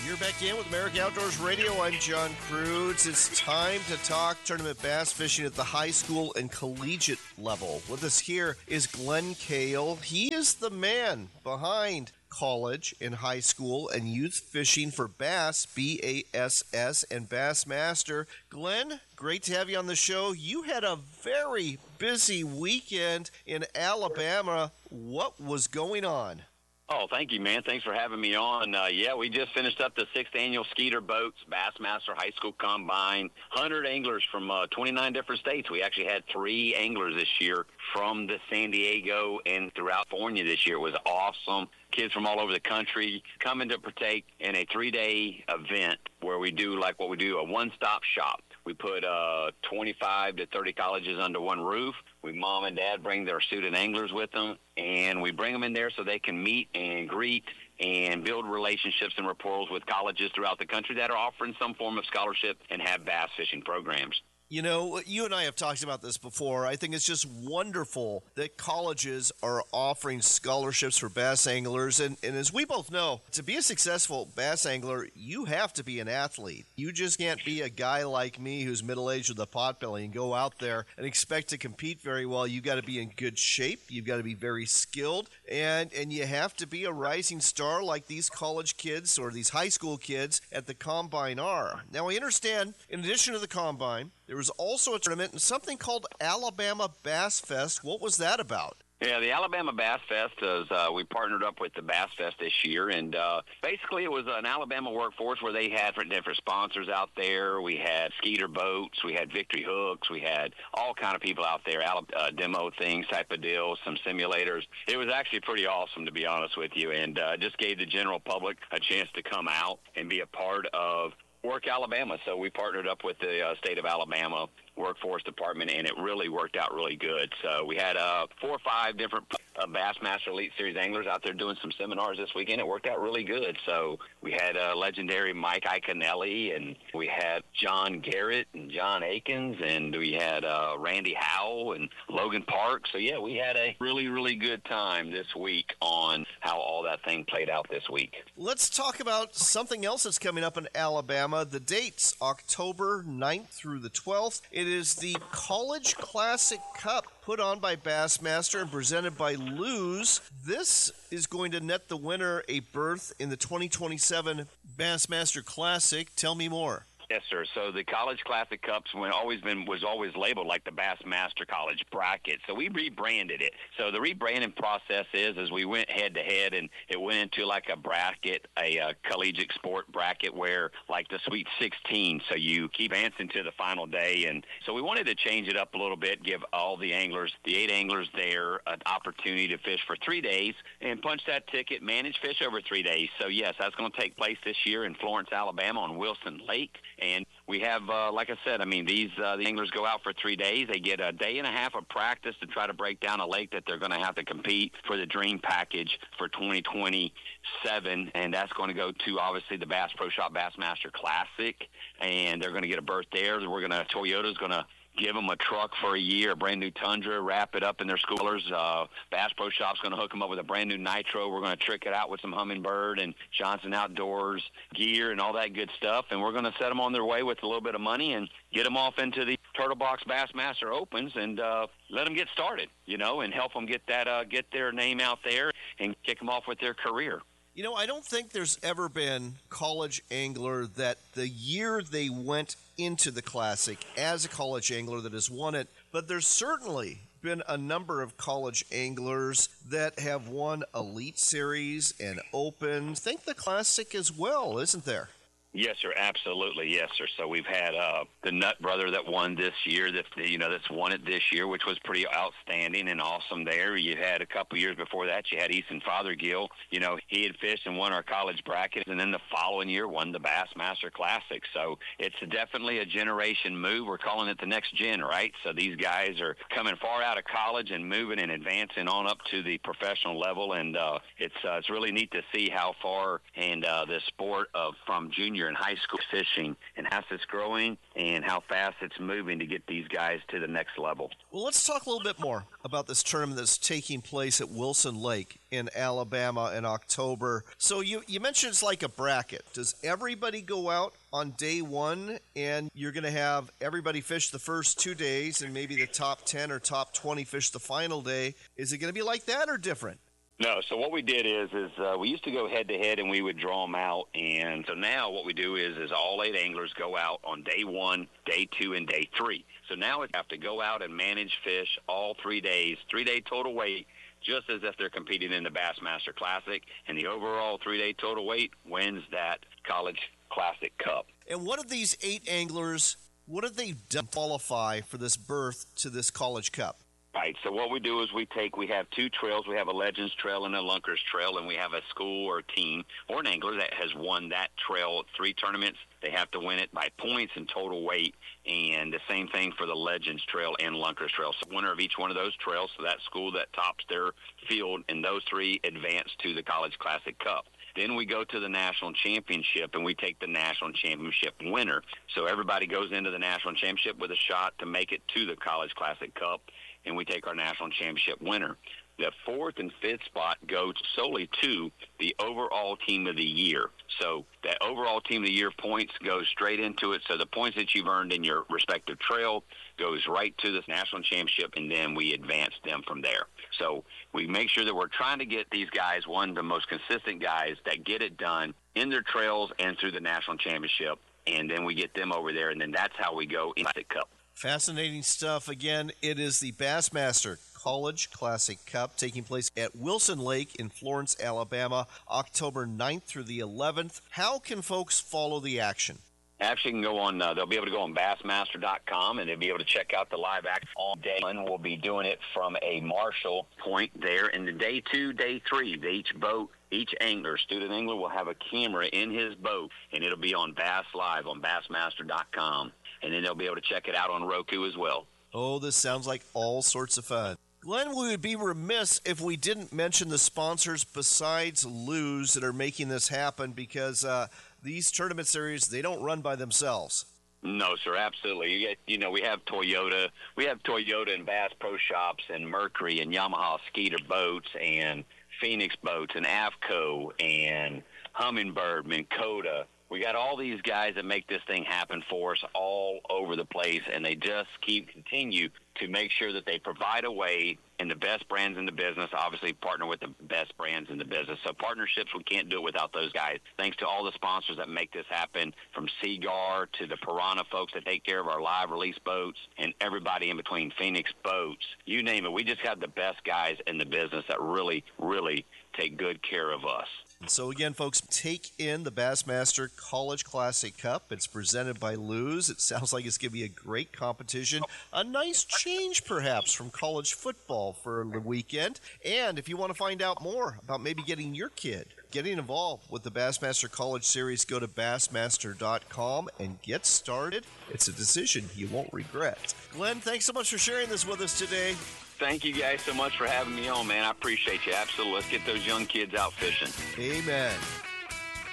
You're back in with America Outdoors Radio. I'm John Cruz. It's time to talk tournament bass fishing at the high school and collegiate level. With us here is Glenn Kale. He is the man behind college and high school and youth fishing for Bass, BASS, and Bassmaster. Glenn, great to have you on the show. You had a very busy weekend in Alabama. What was going on? Oh, thank you, man. Thanks for having me on. We just finished up the 6th annual Skeeter Boats Bassmaster High School Combine. 100 anglers from 29 different states. We actually had 3 anglers this year from the San Diego and throughout California this year. It was awesome. Kids from all over the country coming to partake in a 3-day event where we do like what we do, a one-stop shop. We put 25 to 30 colleges under one roof. Mom and dad bring their student anglers with them, and we bring them in there so they can meet and greet and build relationships and rapport with colleges throughout the country that are offering some form of scholarship and have bass fishing programs. You know, you and I have talked about this before. I think it's just wonderful that colleges are offering scholarships for bass anglers. And as we both know, to be a successful bass angler, you have to be an athlete. You just can't be a guy like me who's middle-aged with a potbelly and go out there and expect to compete very well. You've got to be in good shape. You've got to be very skilled. And you have to be a rising star like these college kids or these high school kids at the Combine are. Now, I understand, in addition to the Combine, there was also a tournament and something called Alabama Bass Fest. What was that about? Yeah, the Alabama Bass Fest is, we partnered up with the Bass Fest this year, and basically it was an Alabama workforce where they had different sponsors out there. We had Skeeter Boats, we had Victory Hooks, we had all kind of people out there, demo things type of deals, some simulators. It was actually pretty awesome, to be honest with you, and just gave the general public a chance to come out and be a part of Work Alabama. So we partnered up with the state of Alabama Workforce Department, and it really worked out really good. So we had 4 or 5 different Bassmaster Elite Series anglers out there doing some seminars this weekend. It worked out really good. So we had legendary Mike Iaconelli, and we had John Garrett and John Akins, and we had Randy Howell and Logan Park. So, yeah, we had a really, really good time this week on how all that thing played out this week. Let's talk about something else that's coming up in Alabama. The dates, October 9th through the 12th. It is the College Classic Cup put on by Bassmaster and presented by Lew's. This is going to net the winner a berth in the 2027 Bassmaster Classic. Tell me more. Yes, sir. So the College Classic Cups was always labeled like the Bassmaster College Bracket. So we rebranded it. So the rebranding process is we went head-to-head, and it went into like a bracket, a collegiate sport bracket where like the Sweet 16. So you keep advancing to the final day. And so we wanted to change it up a little bit, give all the anglers, the 8 anglers there, an opportunity to fish for 3 days and punch that ticket, manage fish over 3 days. So, yes, that's going to take place this year in Florence, Alabama on Wilson Lake. And we have, like I said, the anglers go out for 3 days. They get a day and a half of practice to try to break down a lake that they're going to have to compete for the Dream Package for 2027. And that's going to go to, obviously, the Bass Pro Shop Bassmaster Classic. And they're going to get a berth there. Toyota's going to give them a truck for a year, a brand new Tundra, wrap it up in their schoolers. Bass Pro Shop's going to hook them up with a brand new Nitro. We're going to trick it out with some Humminbird and Johnson Outdoors gear and all that good stuff. And we're going to set them on their way with a little bit of money and get them off into the Turtle Box Bassmaster Opens and let them get started, and help them get their name out there and kick them off with their career. I don't think there's ever been college angler that the year they went into the Classic as a college angler that has won it, but there's certainly been a number of college anglers that have won Elite Series and Opens. Think the Classic as well, isn't there? Yes, sir. Absolutely. Yes, sir. So we've had the Nut brother that won this year, that's won it this year, which was pretty outstanding and awesome there. You had a couple years before that, you had Easton Fothergill. He had fished and won our college bracket, and then the following year won the Bassmaster Classic. So it's definitely a generation move. We're calling it the next gen, right? So these guys are coming far out of college and moving and advancing on up to the professional level, and it's really neat to see how far and the sport from junior you're in high school fishing and how fast it's growing and how fast it's moving to get these guys to the next level. Well, let's talk a little bit more about this tournament that's taking place at Wilson Lake in Alabama in October. So you mentioned it's like a bracket. Does everybody go out on day one and you're going to have everybody fish the first 2 days and maybe the top 10 or top 20 fish the final day? Is it going to be like that or different? No, so what we did is we used to go head-to-head and we would draw them out. And so now what we do is all 8 anglers go out on day 1, day 2, and day 3. So now we have to go out and manage fish all 3 days, 3-day total weight, just as if they're competing in the Bassmaster Classic. And the overall 3-day total weight wins that College Classic Cup. And what have these 8 anglers, what have they done to qualify for this berth to this College Cup? Right. So what we do is we have 2 trails. We have a Legends Trail and a Lunkers Trail, and we have a school or a team or an angler that has won that trail 3 tournaments. They have to win it by points and total weight, and the same thing for the Legends Trail and Lunkers Trail. So winner of each one of those trails, so that school that tops their field, and those 3 advance to the College Classic Cup. Then we go to the National Championship, and we take the National Championship winner. So everybody goes into the National Championship with a shot to make it to the College Classic Cup, and we take our National Championship winner. The 4th and 5th spot go solely to the overall team of the year. So that overall team of the year points go straight into it. So the points that you've earned in your respective trail goes right to the National Championship, and then we advance them from there. So we make sure that we're trying to get these guys, one of the most consistent guys that get it done in their trails and through the National Championship, and then we get them over there, and then that's how we go in the Cup. Fascinating stuff. Again, it is the Bassmaster College Classic Cup taking place at Wilson Lake in Florence, Alabama, October 9th through the 11th. How can folks follow the action? Actually, can go on. They'll be able to go on Bassmaster.com, and they'll be able to check out the live action on day 1. We'll be doing it from a Marshall point there. And the day 2, day 3, each angler, student angler, will have a camera in his boat, and it'll be on Bass Live on Bassmaster.com. And then they'll be able to check it out on Roku as well. Oh, this sounds like all sorts of fun. Glenn, we would be remiss if we didn't mention the sponsors besides Lew's that are making this happen, because these tournament series, they don't run by themselves. No, sir, absolutely. We have Toyota. We have Toyota and Bass Pro Shops and Mercury and Yamaha Skeeter Boats and Phoenix Boats and Avco and Humminbird, Minn Kota. We got all these guys that make this thing happen for us all over the place, and they just continue to make sure that they provide a way, and the best brands in the business obviously partner with the best brands in the business. So partnerships, we can't do it without those guys. Thanks to all the sponsors that make this happen, from Seaguar to the Piranha folks that take care of our live release boats, and everybody in between, Phoenix Boats, you name it. We just have the best guys in the business that really, really take good care of us. So again, folks, take in the Bassmaster College Classic Cup. It's presented by Lew's. It sounds like it's going to be a great competition. A nice change, perhaps, from college football for the weekend. And if you want to find out more about maybe getting your kid getting involved with the Bassmaster College Series, go to Bassmaster.com and get started. It's a decision you won't regret. Glenn, thanks so much for sharing this with us today. Thank you guys so much for having me on, man. I appreciate you. Absolutely. Let's get those young kids out fishing. Amen.